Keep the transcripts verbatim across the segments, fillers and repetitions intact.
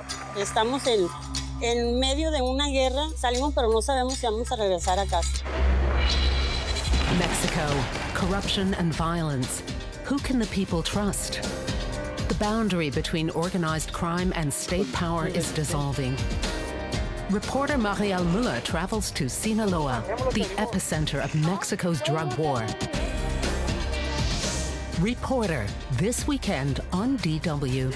Estamos en, en medio de una guerra. Salimos, pero no sabemos si vamos a regresar a casa. Mexico, corruption and violence. Who can the people trust? The boundary between organized crime and state power is dissolving. Reporter Mariel Müller travels to Sinaloa, the epicenter of Mexico's drug war. Reporter, this weekend on D W.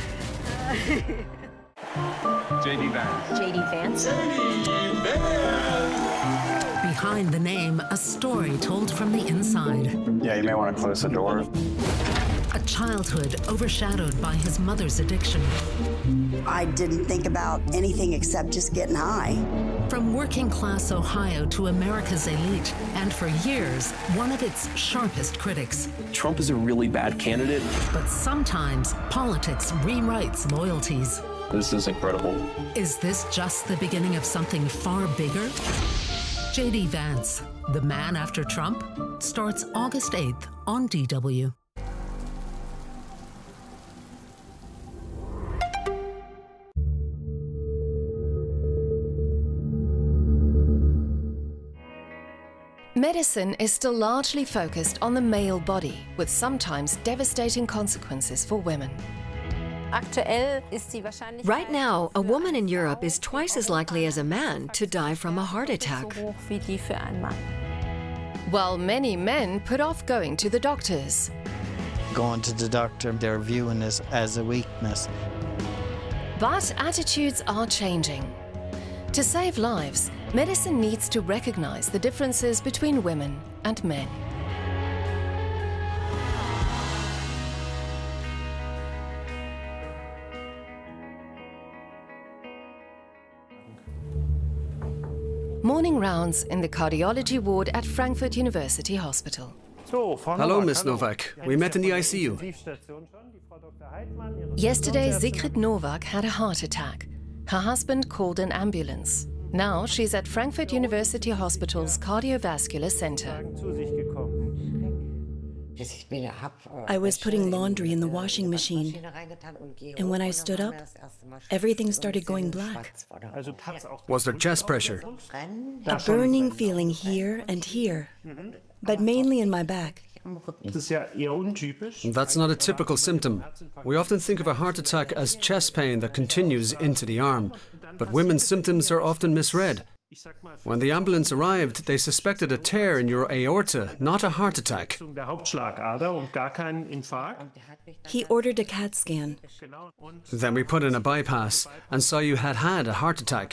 J D Vance. J D Vance? J D Vance! Behind the name, a story told from the inside. Yeah, you may want to close the door. A childhood overshadowed by his mother's addiction. I didn't think about anything except just getting high. From working-class Ohio to America's elite, and for years, one of its sharpest critics. Trump is a really bad candidate. But sometimes, politics rewrites loyalties. This is incredible. Is this just the beginning of something far bigger? J D Vance, The Man After Trump, starts August eighth on D W. Medicine is still largely focused on the male body, with sometimes devastating consequences for women. Right now, a woman in Europe is twice as likely as a man to die from a heart attack. While many men put off going to the doctors. Going to the doctor, they're viewing this as a weakness. But attitudes are changing. To save lives, medicine needs to recognize the differences between women and men. Morning rounds in the cardiology ward at Frankfurt University Hospital. Hello, Miss Novak. We met in the I C U. Yesterday, Sigrid Novak had a heart attack. Her husband called an ambulance. Now she's at Frankfurt University Hospital's cardiovascular center. I was putting laundry in the washing machine, and when I stood up, everything started going black. Was there chest pressure? A burning feeling here and here, but mainly in my back. That's not a typical symptom. We often think of a heart attack as chest pain that continues into the arm, but women's symptoms are often misread. When the ambulance arrived, they suspected a tear in your aorta, not a heart attack. He ordered a CAT scan. Then we put in a bypass and saw you had had a heart attack.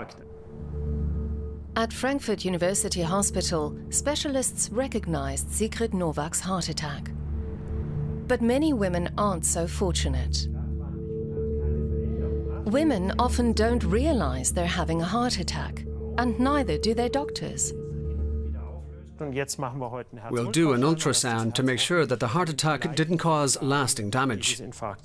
At Frankfurt University Hospital, specialists recognized Sigrid Novak's heart attack. But many women aren't so fortunate. Women often don't realize they're having a heart attack, and neither do their doctors. We'll do an ultrasound to make sure that the heart attack didn't cause lasting damage.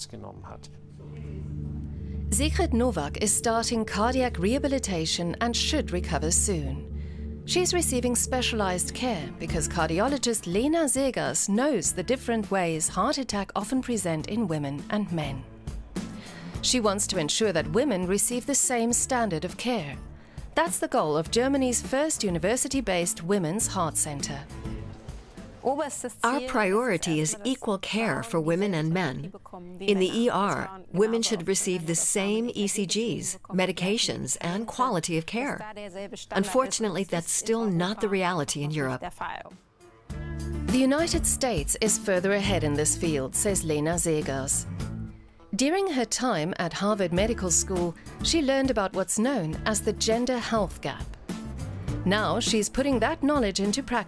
Sigrid Novak is starting cardiac rehabilitation and should recover soon. She's receiving specialized care because cardiologist Lena Zegers knows the different ways heart attack often present in women and men. She wants to ensure that women receive the same standard of care. That's the goal of Germany's first university-based women's heart center. Our priority is equal care for women and men. In the E R, women should receive the same E C Gs, medications, and quality of care. Unfortunately, that's still not the reality in Europe. The United States is further ahead in this field, says Lena Zegers. During her time at Harvard Medical School, she learned about what's known as the gender health gap. Now she's putting that knowledge into practice